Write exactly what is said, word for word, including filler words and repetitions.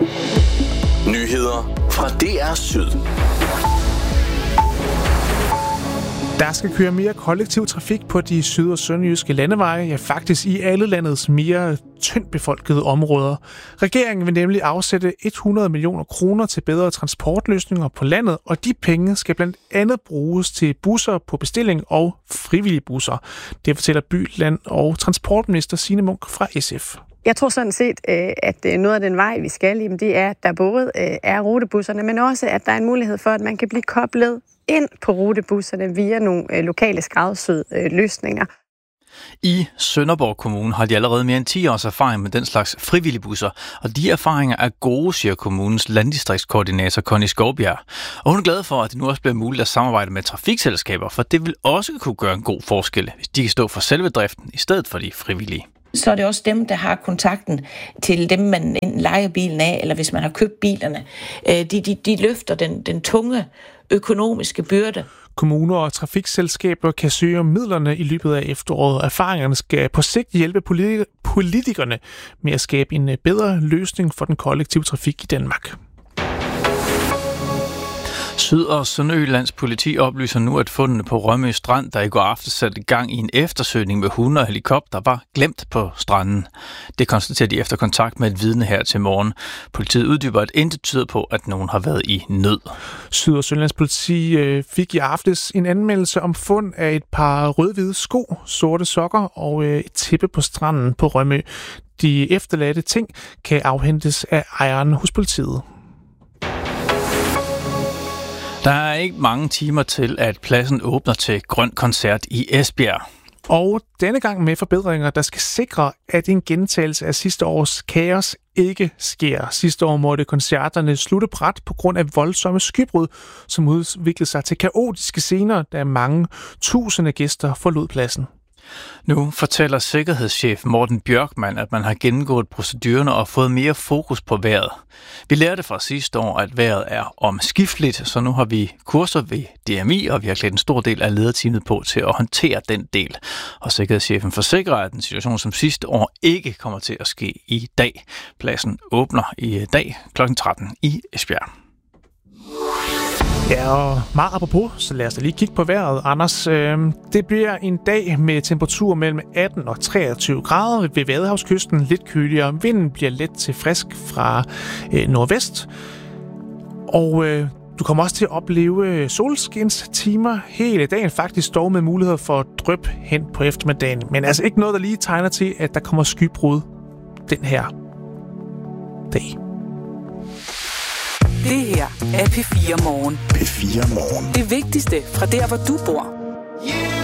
Nyheder fra D R Syd. Der skal køre mere kollektiv trafik på de syd- og sønderjyske landeveje, ja faktisk i alle landets mere tyndt befolkede områder. Regeringen vil nemlig afsætte hundrede millioner kroner til bedre transportløsninger på landet, og de penge skal blandt andet bruges til busser på bestilling og frivillige busser. Det fortæller by-, land- og transportminister Signe Munk fra S F. Jeg tror sådan set, at noget af den vej, vi skal, det er, at der både er rutebusserne, men også, at der er en mulighed for, at man kan blive koblet ind på rutebusserne via nogle lokale skræddersyede løsninger. I Sønderborg Kommune har de allerede mere end ti års erfaring med den slags frivillige busser, og de erfaringer er gode, siger kommunens landdistriktskoordinator Connie Skovbjerg. Og hun er glad for, at det nu også bliver muligt at samarbejde med trafikselskaber, for det vil også kunne gøre en god forskel, hvis de kan stå for selve driften i stedet for de frivillige. Så er det også dem, der har kontakten til dem, man lejer bilen af, eller hvis man har købt bilerne. De, de, de løfter den, den tunge økonomiske byrde. Kommuner og trafikselskaber kan søge om midlerne i løbet af efteråret. Erfaringerne skal på sigt hjælpe politikerne med at skabe en bedre løsning for den kollektive trafik i Danmark. Syd- og Sønderjyllands politi oplyser nu, at fundene på Rømø Strand, der i går aftes satte i gang i en eftersøgning med hunde og helikopter, var glemt på stranden. Det konstaterer de efter kontakt med et vidne her til morgen. Politiet uddyber, at intet tyder på, at nogen har været i nød. Syd- og Sønderjyllands politi øh, fik i aftes en anmeldelse om fund af et par rød-hvide sko, sorte sokker og øh, et tæppe på stranden på Rømø. De efterladte ting kan afhentes af ejeren hos politiet. Der er ikke mange timer til, at pladsen åbner til Grøn Koncert i Esbjerg. Og denne gang med forbedringer, der skal sikre, at en gentagelse af sidste års kaos ikke sker. Sidste år måtte koncerterne slutte brat på grund af voldsomme skybrud, som udviklede sig til kaotiske scener, da mange tusinde gæster forlod pladsen. Nu fortæller sikkerhedschef Morten Bjørkman, at man har gennemgået procedurerne og fået mere fokus på vejret. Vi lærte fra sidste år, at vejret er omskifteligt, så nu har vi kurser ved D M I, og vi har klædt en stor del af lederteamet på til at håndtere den del. Og sikkerhedschefen forsikrer, at en situation som sidste år ikke kommer til at ske i dag. Pladsen åbner i dag klokken tretten i Esbjerg. Ja, og meget apropos, så lad os da lige kigge på vejret, Anders. Det bliver en dag med temperatur mellem atten og treogtyve grader ved Vadehavskysten. Lidt køligere. Vinden bliver let til frisk fra nordvest. Og du kommer også til at opleve solskinstimer hele dagen. Faktisk dog med mulighed for dryp hen på eftermiddagen. Men altså ikke noget, der lige tegner til, at der kommer skybrud den her dag. Det her er P fire Morgen. P fire Morgen. Det vigtigste fra der, hvor du bor.